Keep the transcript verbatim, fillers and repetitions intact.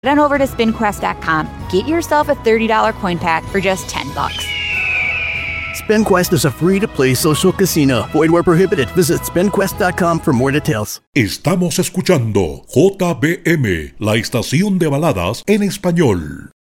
Head on over to spin quest dot com. Get yourself a thirty dollars coin pack for just ten bucks. SpinQuest is a free-to-play social casino. Void where prohibited. Visit spin quest dot com for more details. Estamos escuchando J B M, la estación de baladas en español.